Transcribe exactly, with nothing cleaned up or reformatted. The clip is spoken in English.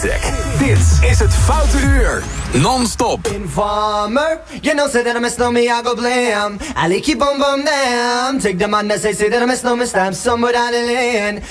music. Dit is het Foute Uur. Non-stop. Informer, you know say that I'm a snowman, I go blam. I like keep on bum damn. Take the man that say say that I'm a snowman, stamp somewhere down the lane.